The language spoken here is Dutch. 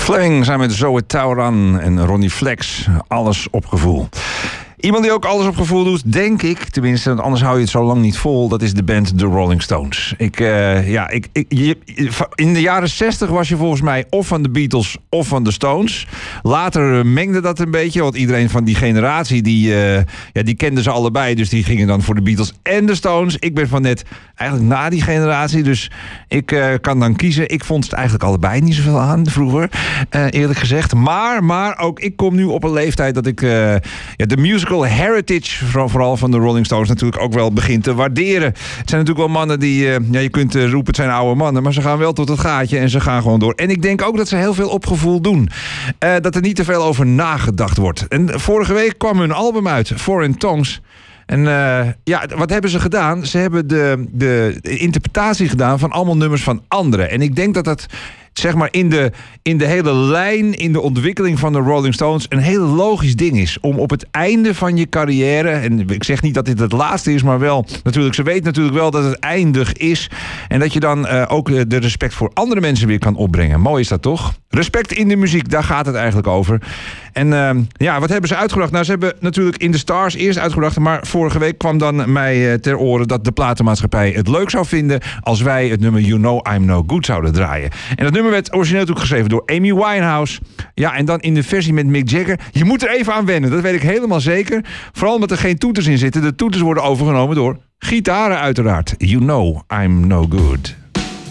Fleming zijn met Zoe Tauran en Ronnie Flex. Alles op gevoel. Iemand die ook alles op gevoel doet, denk ik, tenminste, want anders hou je het zo lang niet vol, dat is de band The Rolling Stones. In de jaren 60 was je volgens mij of van de Beatles of van de Stones. Later mengde dat een beetje, want iedereen van die generatie, die kende ze allebei, dus die gingen dan voor de Beatles en de Stones. Ik ben van net eigenlijk na die generatie, dus ik kan dan kiezen. Ik vond het eigenlijk allebei niet zoveel aan vroeger, eerlijk gezegd. Maar ook ik kom nu op een leeftijd dat ik de musical heritage, vooral van de Rolling Stones, natuurlijk ook wel begint te waarderen. Het zijn natuurlijk wel mannen die, je kunt roepen het zijn oude mannen, maar ze gaan wel tot het gaatje en ze gaan gewoon door. En ik denk ook dat ze heel veel op gevoel doen. Dat er niet te veel over nagedacht wordt. En vorige week kwam hun album uit, Foreign Tongues. En wat hebben ze gedaan? Ze hebben de interpretatie gedaan van allemaal nummers van anderen. En ik denk dat dat, zeg maar, in de hele lijn, in de ontwikkeling van de Rolling Stones, een heel logisch ding is. Om op het einde van je carrière, en ik zeg niet dat dit het laatste is, maar wel, natuurlijk, ze weten natuurlijk wel dat het eindig is. En dat je dan ook de respect voor andere mensen weer kan opbrengen. Mooi is dat toch? Respect in de muziek, daar gaat het eigenlijk over. En wat hebben ze uitgebracht? Nou, ze hebben natuurlijk In The Stars eerst uitgebracht, maar vorige week kwam dan mij ter oren dat de platenmaatschappij het leuk zou vinden als wij het nummer You Know I'm No Good zouden draaien. En dat nummer werd origineel natuurlijk geschreven door Amy Winehouse. Ja, en dan in de versie met Mick Jagger. Je moet er even aan wennen, dat weet ik helemaal zeker. Vooral omdat er geen toeters in zitten. De toeters worden overgenomen door gitaren uiteraard. You Know I'm No Good.